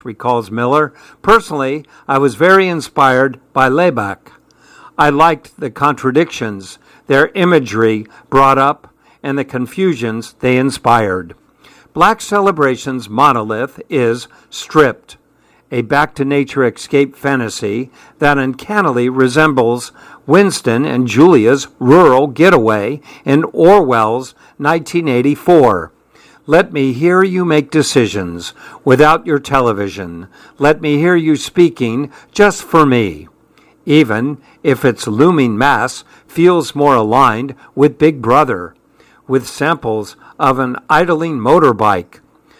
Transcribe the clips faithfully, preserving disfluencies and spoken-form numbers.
recalls Miller. Personally, I was very inspired by Laibach. I liked the contradictions their imagery brought up and the confusions they inspired. Black Celebration's monolith is Stripped, a back-to-nature escape fantasy that uncannily resembles Winston and Julia's rural getaway in Orwell's nineteen eighty-four. Let me hear you make decisions without your television. Let me hear you speaking just for me, even if its looming mass feels more aligned with Big Brother, with samples of an idling motorbike,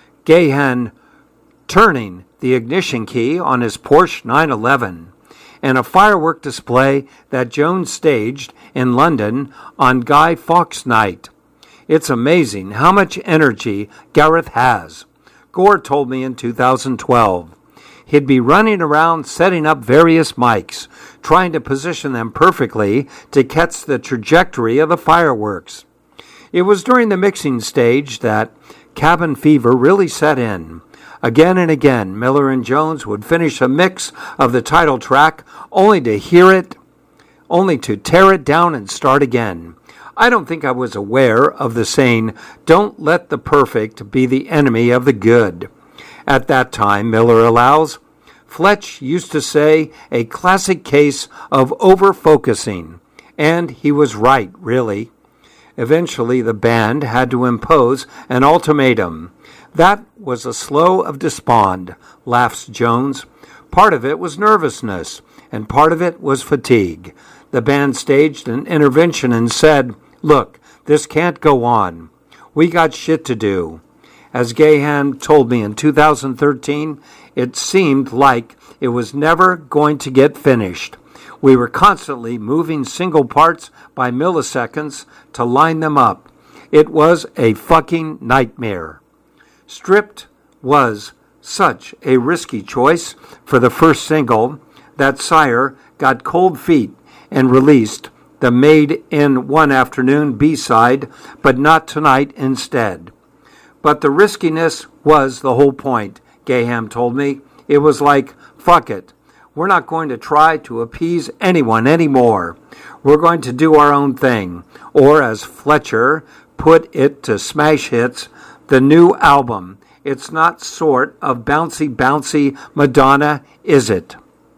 Gahan turning the ignition key on his Porsche nine eleven, and a firework display that Jones staged in London on Guy Fawkes Night. It's amazing how much energy Gareth has. Gore told me in two thousand twelve. He'd be running around setting up various mics, trying to position them perfectly to catch the trajectory of the fireworks. It was during the mixing stage that cabin fever really set in. Again and again, Miller and Jones would finish a mix of the title track only to hear it, only to tear it down and start again. I don't think I was aware of the saying, "Don't let the perfect be the enemy of the good." At that time, Miller allows, Fletch used to say, a classic case of over-focusing, and he was right, really. Eventually, the band had to impose an ultimatum. That was a slow of despond, laughs Jones. Part of it was nervousness, and part of it was fatigue. The band staged an intervention and said, "Look, this can't go on. We got shit to do." As Gahan told me in two thousand thirteen, it seemed like it was never going to get finished. We were constantly moving single parts by milliseconds to line them up. It was a fucking nightmare. Stripped was such a risky choice for the first single that Sire got cold feet and released the Made in One Afternoon B-side, but not tonight instead. But the riskiness was the whole point, Gaham told me. It was like, fuck it. We're not going to try to appease anyone anymore. We're going to do our own thing. Or, as Fletcher put it to Smash Hits, the new album. It's not sort of bouncy, bouncy Madonna, is it?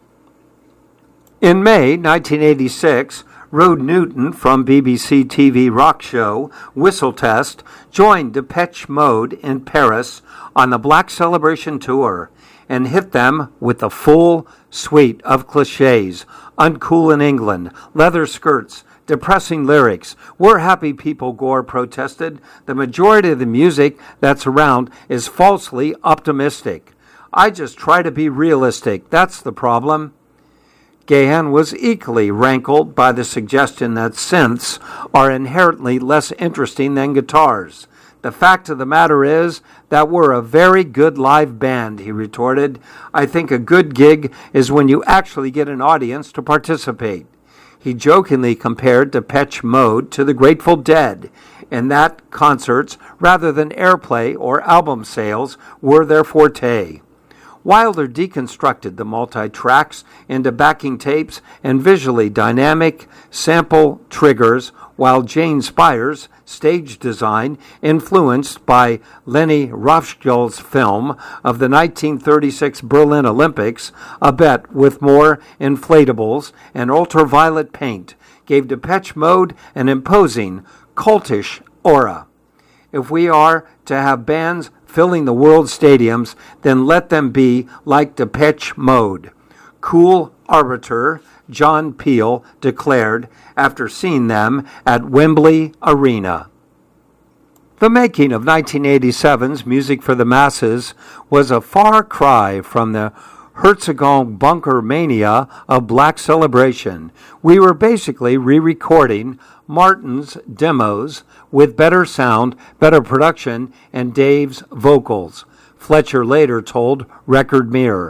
In May nineteen eighty-six, Rod Newton from B B C T V rock show Whistle Test joined Depeche Mode in Paris on the Black Celebration tour and hit them with the full suite of cliches. Uncool in England, leather skirts, depressing lyrics. We're happy people, Gore protested. The majority of the music that's around is falsely optimistic. I just try to be realistic. That's the problem. Gahan was equally rankled by the suggestion that synths are inherently less interesting than guitars. The fact of the matter is that we're a very good live band, he retorted. I think a good gig is when you actually get an audience to participate. He jokingly compared Depeche Mode to the Grateful Dead, and that concerts, rather than airplay or album sales, were their forte. Wilder deconstructed the multi-tracks into backing tapes and visually dynamic sample triggers, while Jane Spires' stage design, influenced by Leni Rothschild's film of the nineteen thirty-six Berlin Olympics, a bet with more inflatables and ultraviolet paint, gave Depeche Mode an imposing, cultish aura. If we are to have bands filling the world stadiums, then let them be like Depeche Mode. Cool arbiter John Peel declared after seeing them at Wembley Arena. The making of nineteen eighty-seven's Music for the Masses was a far cry from the Herzog bunker mania of Black Celebration. We were basically re-recording Martin's demos with better sound, better production, and Dave's vocals, Fletcher later told Record Mirror.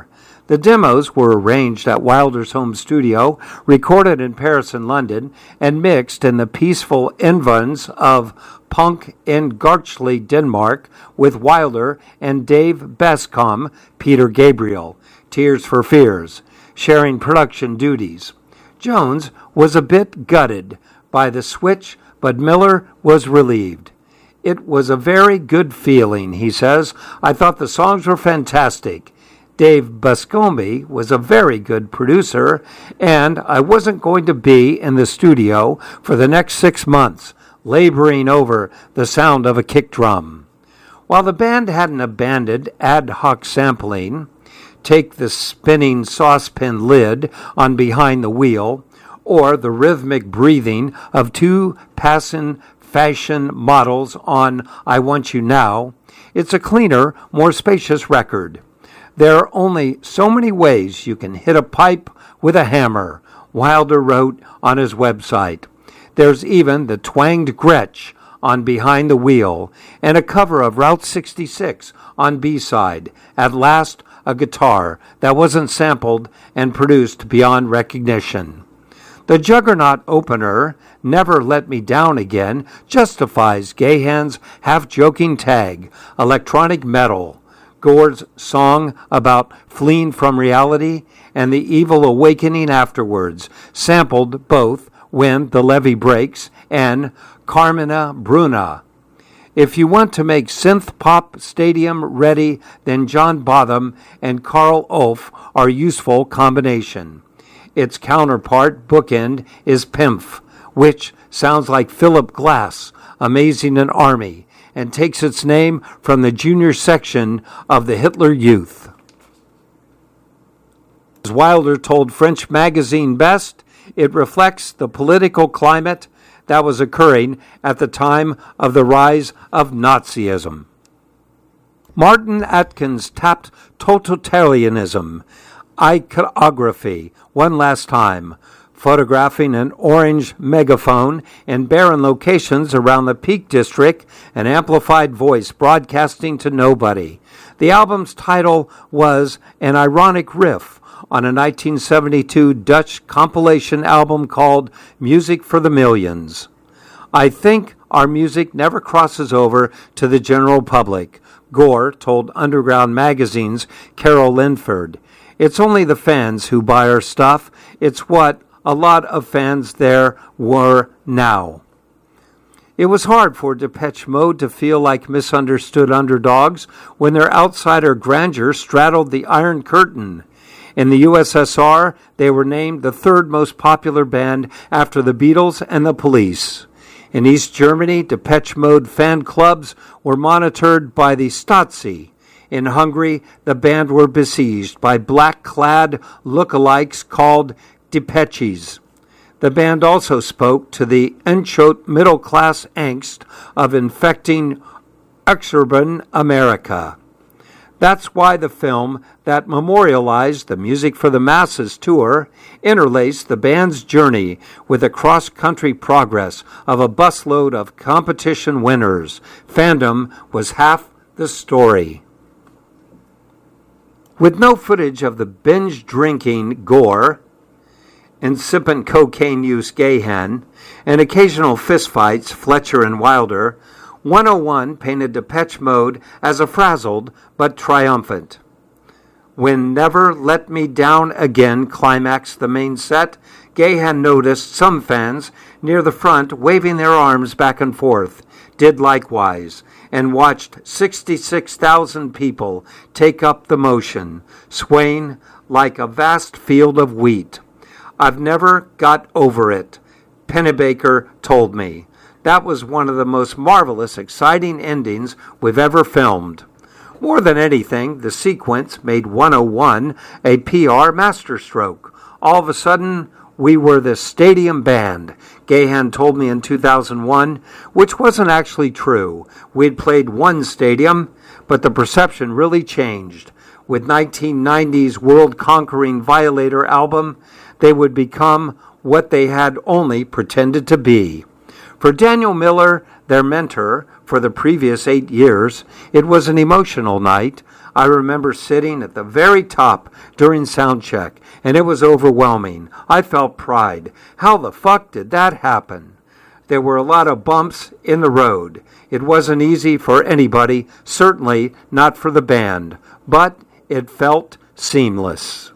The demos were arranged at Wilder's home studio, recorded in Paris and London, and mixed in the peaceful environs of Punk in Garchley, Denmark, with Wilder and Dave Bascom, Peter Gabriel, Tears for Fears, sharing production duties. Jones was a bit gutted by the switch, but Miller was relieved. It was a very good feeling, he says. I thought the songs were fantastic. Dave Bascombe was a very good producer, and I wasn't going to be in the studio for the next six months, laboring over the sound of a kick drum. While the band hadn't abandoned ad hoc sampling, take the spinning saucepan lid on Behind the Wheel, or the rhythmic breathing of two passing fashion models on I Want You Now, it's a cleaner, more spacious record. There are only so many ways you can hit a pipe with a hammer, Wilder wrote on his website. There's even the twanged Gretsch on Behind the Wheel, and a cover of Route sixty-six on B-side, At Last, a guitar that wasn't sampled and produced beyond recognition. The Juggernaut opener, Never Let Me Down Again, justifies Gahan's half-joking tag, electronic metal. Gore's song about fleeing from reality and the evil awakening afterwards, sampled both When the Levee Breaks and Carmina Bruna. If you want to make synth pop stadium ready, then John Botham and Carl Ulf are useful combination. Its counterpart, bookend, is Pimpf, which sounds like Philip Glass, Amazing an Army, and takes its name from the junior section of the Hitler Youth. As Wilder told French magazine Best, it reflects the political climate that was occurring at the time of the rise of Nazism. Martin Atkins tapped totalitarianism, iconography, one last time, photographing an orange megaphone in barren locations around the Peak District, an amplified voice broadcasting to nobody. The album's title was an ironic riff on a nineteen seventy-two Dutch compilation album called Music for the Millions. I think our music never crosses over to the general public, Gore told Underground Magazine's Carol Linford. It's only the fans who buy our stuff. It's what a lot of fans there were now. It was hard for Depeche Mode to feel like misunderstood underdogs when their outsider grandeur straddled the Iron Curtain. In the U S S R, they were named the third most popular band after the Beatles and the Police. In East Germany, Depeche Mode fan clubs were monitored by the Stasi. In Hungary, the band were besieged by black-clad lookalikes called Depeches. The band also spoke to the enchote middle-class angst of infecting exurban America. That's why the film that memorialized the Music for the Masses tour interlaced the band's journey with the cross-country progress of a busload of competition winners. Fandom was half the story. With no footage of the binge-drinking Gore, incipient cocaine use Gahan, and occasional fistfights Fletcher and Wilder, one oh one painted Depeche Mode as a frazzled but triumphant. When Never Let Me Down Again climaxed the main set, Gahan noticed some fans near the front waving their arms back and forth, did likewise, and watched sixty-six thousand people take up the motion, swaying like a vast field of wheat. I've never got over it, Pennebaker told me. That was one of the most marvelous, exciting endings we've ever filmed. More than anything, the sequence made one oh one a P R masterstroke. All of a sudden, we were the stadium band, Gahan told me in two thousand one, which wasn't actually true. We'd played one stadium, but the perception really changed. With nineteen ninety's world-conquering Violator album, they would become what they had only pretended to be. For Daniel Miller, their mentor for the previous eight years, it was an emotional night, I remember sitting at the very top during sound check, and it was overwhelming. I felt pride. How the fuck did that happen? There were a lot of bumps in the road. It wasn't easy for anybody, certainly not for the band, but it felt seamless.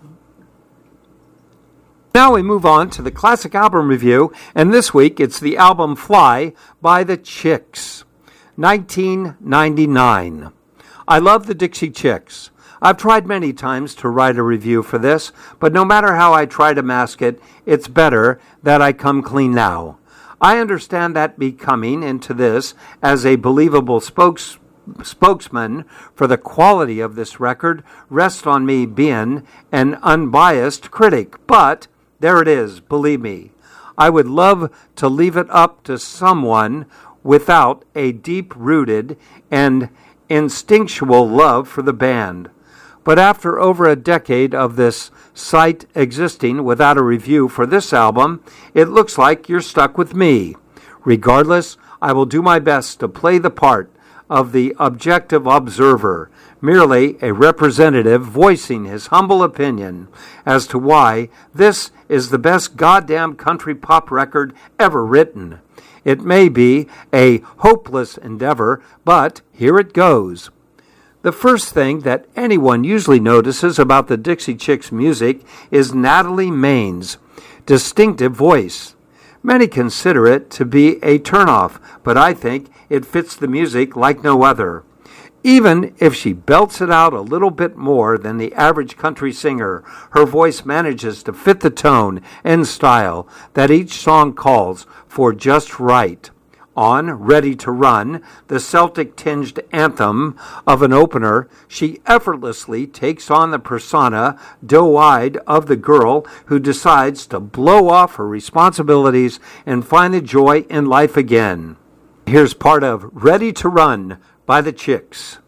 Now we move on to the classic album review, and this week it's the album Fly by the Chicks, nineteen ninety-nine. I love the Dixie Chicks. I've tried many times to write a review for this, but no matter how I try to mask it, it's better that I come clean now. I understand that becoming into this as a believable spokes, spokesman for the quality of this record rests on me being an unbiased critic, but there it is, believe me. I would love to leave it up to someone without a deep-rooted and instinctual love for the band. But after over a decade of this site existing without a review for this album, it looks like you're stuck with me. Regardless, I will do my best to play the part of the objective observer, merely a representative voicing his humble opinion as to why this is the best goddamn country pop record ever written. It may be a hopeless endeavor, but here it goes. The first thing that anyone usually notices about the Dixie Chicks music is Natalie Maine's distinctive voice. Many consider it to be a turnoff, but I think it fits the music like no other. Even if she belts it out a little bit more than the average country singer, her voice manages to fit the tone and style that each song calls for just right. On Ready to Run, the Celtic-tinged anthem of an opener, she effortlessly takes on the persona, doe-eyed, of the girl who decides to blow off her responsibilities and find the joy in life again. Here's part of Ready to Run by the Chicks.